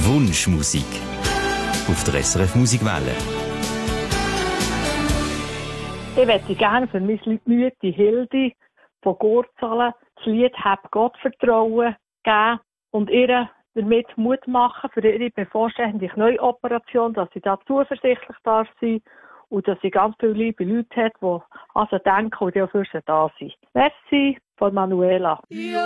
Wunschmusik auf der SRF Musikwelle. Ich möchte gerne für meine müde Hilde von Gurzalen das Lied «Hab Gott Vertrauen» geben und ihr damit Mut machen für ihre bevorstehende Knäuoperation, dass sie da zuversichtlich darf sein und dass sie ganz viele liebe Leute hat, die an sie denken und die auch für sie da sind. Merci von Manuela.